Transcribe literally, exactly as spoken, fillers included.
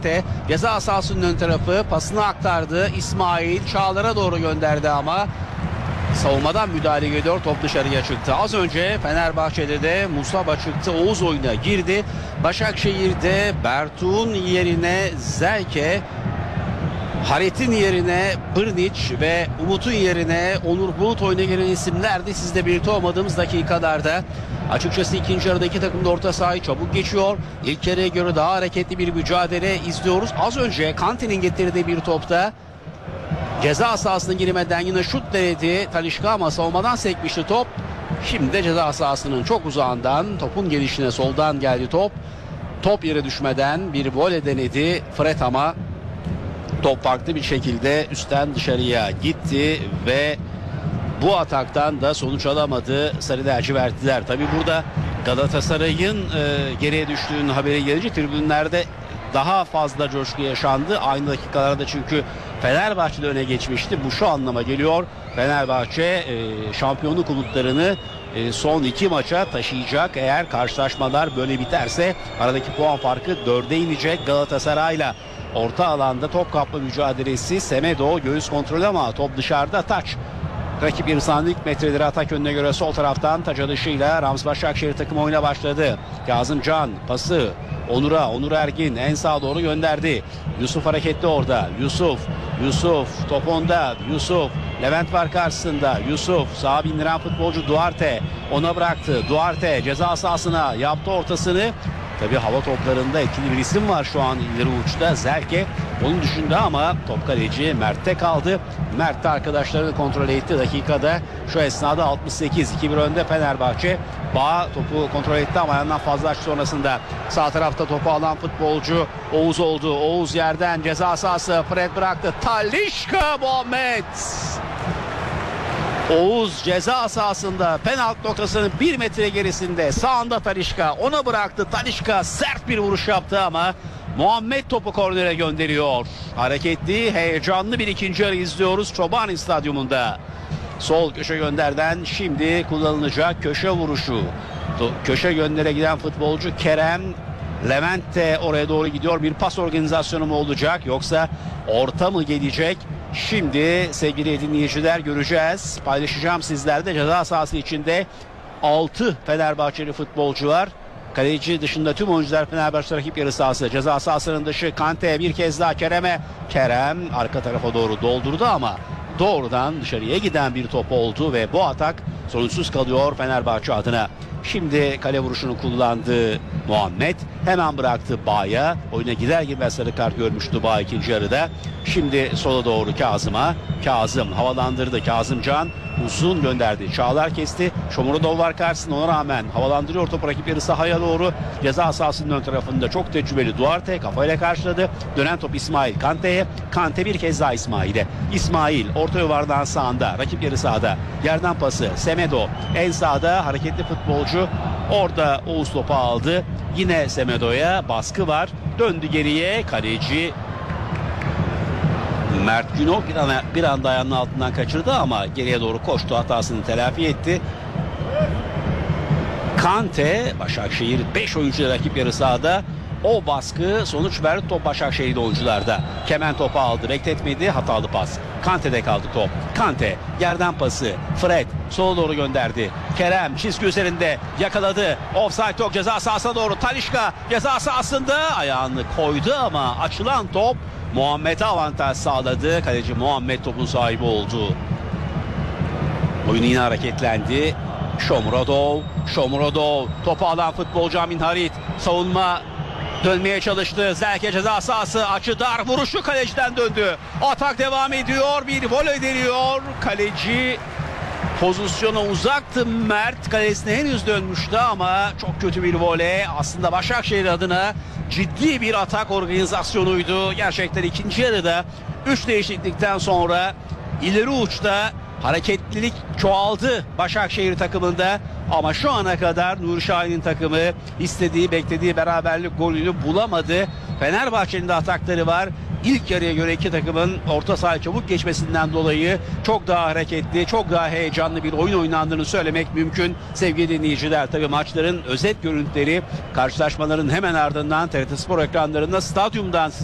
Kante ceza sahasının ön tarafı, pasını aktardı. İsmail Çağlar'a doğru gönderdi ama savunmadan müdahale geliyor. Top dışarıya çıktı. Az önce Fenerbahçe'de de Musaba çıktı. Oğuz oyuna girdi. Başakşehir'de Bertuğ'un yerine Zelke, Haret'in yerine Brnic ve Umut'un yerine Onur Bulut oyuna giren isimlerdi. Sizle birlikte olmadığımız dakikalarda. Açıkçası ikinci yarıda iki takım da orta sahayı çabuk geçiyor. İlk yarıya göre daha hareketli bir mücadele izliyoruz. Az önce Kante'nin getirdiği bir topta ceza sahasına girmeden yine şut denedi Talisca ama savunmadan sekmişti top. Şimdi de ceza sahasının çok uzağından topun gelişine soldan geldi top. Top yere düşmeden bir voley denedi Fred ama top farklı bir şekilde üstten dışarıya gitti ve bu ataktan da sonuç alamadı Sarı lacivertliler. Tabi burada Galatasaray'ın e, geriye düştüğünün haberi gelince tribünlerde daha fazla coşku yaşandı. Aynı dakikalarda çünkü Fenerbahçe'de öne geçmişti. Bu şu anlama geliyor. Fenerbahçe e, şampiyonluk umutlarını e, son iki maça taşıyacak. Eğer karşılaşmalar böyle biterse aradaki puan farkı dörde inecek. Galatasaray'la orta alanda top kapma mücadelesi. Semedo göğüs kontrolü ama top dışarıda. Taç. Rakip yarı sahanın ilk metreleri atak önüne göre sol taraftan taç atışıyla Rams Başakşehir takımı oyuna başladı. Kazımcan pası Onur'a, Onur Ergin en sağa doğru gönderdi. Yusuf hareketli orada. Yusuf, Yusuf top onda. Yusuf, Levent var karşısında. Yusuf sağa bindiren futbolcu Duarte ona bıraktı. Duarte ceza sahasına yaptı ortasını. Tabii hava toplarında etkili bir isim var şu an ileri uçta Zelke. Onun dışında ama top kaleci Mert'te kaldı. Mert de arkadaşlarını kontrol etti dakikada. Şu esnada altmış sekiz iki bir önde Fenerbahçe. Bağ topu kontrol etti ama yandan fazla açtı sonrasında. Sağ tarafta topu alan futbolcu Oğuz oldu. Oğuz yerden ceza sahası Fred bıraktı. Talisca Muhammed. Oğuz ceza sahasında penaltı noktasının bir metre gerisinde sağında Talisca ona bıraktı. Talisca sert bir vuruş yaptı ama Muhammed topu kornere gönderiyor. Hareketli, heyecanlı bir ikinci yarı izliyoruz Çobani Stadyumunda. Sol köşe gönderden şimdi kullanılacak köşe vuruşu. Köşe göndere giden futbolcu Kerem. Levent de oraya doğru gidiyor. Bir pas organizasyonu mu olacak yoksa orta mı gelecek? Şimdi sevgili dinleyiciler göreceğiz. Paylaşacağım sizlerle ceza sahası içinde altı Fenerbahçeli futbolcu var. Kaleci dışında tüm oyuncular Fenerbahçe rakip yarı sahası. Ceza sahasının dışı Kante bir kez daha Kerem'e. Kerem arka tarafa doğru doldurdu ama doğrudan dışarıya giden bir top oldu ve bu atak sonuçsuz kalıyor Fenerbahçe adına. Şimdi kale vuruşunu kullandı Muhammed. Hemen bıraktı Bağ'a. Oyuna gider girmez sarı kart görmüştü Bağ ikinci yarıda. Şimdi sola doğru Kazım'a. Kazım havalandırdı. Kazımcan uzun gönderdi. Çağlar kesti. Shomurodov var karşısında, ona rağmen havalandırıyor topu rakip yarı sahaya doğru. Ceza sahasının ön tarafında çok tecrübeli Duarte kafayla karşıladı. Dönen top İsmail Kante'ye. Kante bir kez daha İsmail'e. İsmail orta yuvardan sağında. Rakip yarı sahada. Yerden pası Semedo. En sağda hareketli futbolcu. Orada Oğuz topu aldı. Yine Semedo'ya baskı var. Döndü geriye. Kaleci Mert Günok bir, an, bir anda ayağının altından kaçırdı ama geriye doğru koştu, hatasını telafi etti. Kante, Başakşehir beş oyuncu rakip yarı sahada. O baskı sonuç verdi, top Başakşehir'de oyuncularda. Kemen topu aldı, bekletmedi, hatalı pas. Kante'de kaldı top. Kante yerden pası. Fred sola doğru gönderdi. Kerem çizgi üzerinde yakaladı. Offside yok, ceza sahasına doğru. Talisca ceza sahasında ayağını koydu ama açılan top Muhammed'e avantaj sağladı. Kaleci Muhammed topun sahibi oldu. Oyun yine hareketlendi. Shomurodov, Shomurodov topu alan futbolcu Amin Harit. Savunma dönmeye çalıştı. Zelke ceza sahası, açı dar, vuruşu kaleciden döndü. Atak devam ediyor. Bir voley deniyor. Kaleci pozisyona uzaktı. Mert kalesine henüz dönmüştü ama çok kötü bir voley. Aslında Başakşehir adına ciddi bir atak organizasyonuydu. Gerçekten ikinci yarıda üç değişiklikten sonra ileri uçta hareketlilik çoğaldı Başakşehir takımında. Ama şu ana kadar Nuri Şahin'in takımı istediği, beklediği beraberlik golünü bulamadı. Fenerbahçe'nin de atakları var. İlk yarıya göre iki takımın orta sahaya çabuk geçmesinden dolayı çok daha hareketli, çok daha heyecanlı bir oyun oynandığını söylemek mümkün. Sevgili dinleyiciler, tabii maçların özet görüntüleri karşılaşmaların hemen ardından T R T Spor ekranlarında stadyumdan